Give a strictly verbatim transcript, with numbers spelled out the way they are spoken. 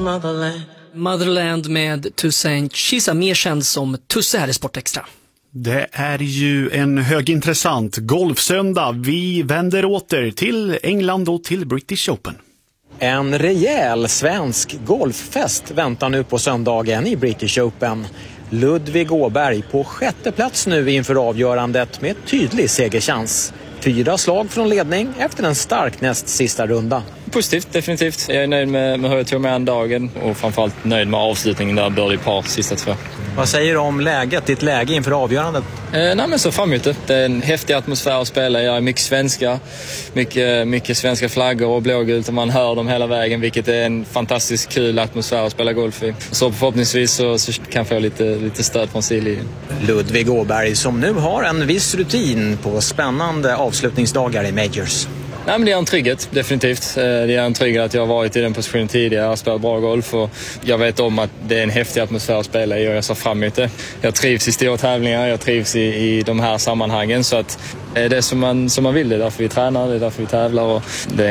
motherland. Motherland med Toussaint Chisa, mer känd som Tusse här i Sportextra. Det är ju en högintressant golfsöndag. Vi vänder åter till England och till British Open. En rejäl svensk golffest väntar nu på söndagen i British Open. Ludvig Åberg på sjätte plats nu inför avgörandet med tydlig segerchans. Fyra slag från ledning efter en stark näst sista runda. Positivt, definitivt. Jag är nöjd med, med hur jag tog med an dagen och framförallt nöjd med avslutningen där birdie par sista två. Vad säger du om läget, ditt läge inför avgörandet? Eh, nej men så framåt det. Det är en häftig atmosfär att spela. Jag är mycket svenska, mycket, mycket svenska flaggor och blågult och man hör dem hela vägen, vilket är en fantastiskt kul atmosfär att spela golf i. Så förhoppningsvis så, så kan jag få lite, lite stöd från Silje. Ludvig Åberg som nu har en viss rutin på spännande avslutningsdagar i Majors. Nej, men det är en trygghet, definitivt. Det är en trygghet att jag har varit i den positionen tidigare. Jag har spelat bra golf och jag vet om att det är en häftig atmosfär att spela i och jag ser fram emot det. Jag trivs i stora tävlingar, jag trivs i, i de här sammanhangen så att det är det som man, som man vill. Det är därför vi tränar, det är därför vi tävlar och det